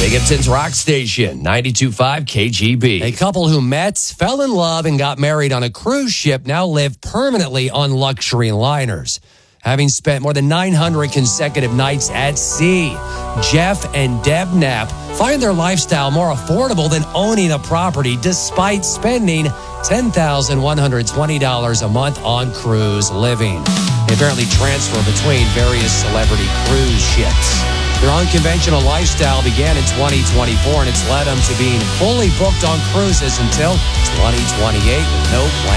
Binghamton's Rock Station, 92.5 KGB. A couple who met, fell in love, and got married on a cruise ship now live permanently on luxury liners. Having spent more than 900 consecutive nights at sea, Jeff and Deb Knapp find their lifestyle more affordable than owning a property despite spending $10,120 a month on cruise living. They apparently transfer between various celebrity cruise ships. Their unconventional lifestyle began in 2024, and it's led them to being fully booked on cruises until 2028 with no plan